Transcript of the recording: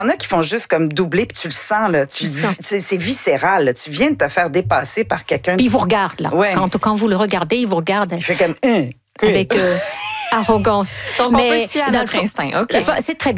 en a qui font juste comme doubler, puis tu le sens, là. C'est viscéral, là. Tu viens de te faire dépasser par quelqu'un. Puis il vous regarde, là. Ouais. Quand vous le regardez, il vous regarde. Il fait comme... Avec arrogance. Donc, on peut se fier à notre instinct. OK. C'est très bien.